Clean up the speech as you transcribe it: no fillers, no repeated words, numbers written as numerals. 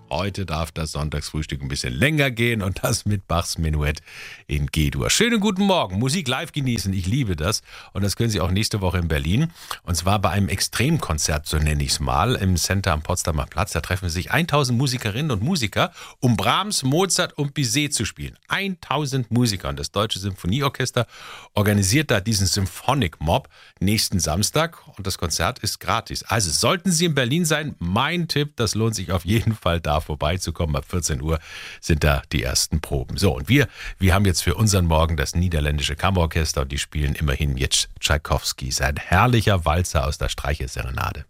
Heute darf das Sonntagsfrühstück ein bisschen länger gehen und das mit Bachs Menuett in G-Dur. Schönen guten Morgen, Musik live genießen, ich liebe das. Und das können Sie auch nächste Woche in Berlin. Und zwar bei einem Extremkonzert, so nenne ich es mal, im Center am Potsdamer Platz. Da treffen sich 1000 Musikerinnen und Musiker, um Brahms, Mozart und Bizet zu spielen. 1000 Musiker. Und das Deutsche Symphonieorchester organisiert da diesen Symphonic Mob nächsten Samstag. Und das Konzert ist gratis. Also sollten Sie in Berlin sein, mein Tipp, das lohnt sich auf jeden Fall da vorbeizukommen. Ab 14 Uhr sind da die ersten Proben. So, und wir haben jetzt für unseren Morgen das niederländische Kammerorchester und die spielen immerhin jetzt Tschaikowski, sein herrlicher Walzer aus der Streicherserenade.